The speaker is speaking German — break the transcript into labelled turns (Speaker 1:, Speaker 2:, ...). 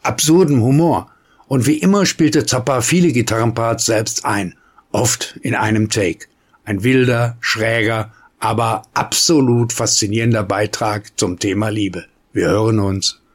Speaker 1: absurdem Humor. Und wie immer spielte Zappa viele Gitarrenparts selbst ein, oft in einem Take. Ein wilder, schräger, aber absolut faszinierender Beitrag zum Thema Liebe. Wir hören uns.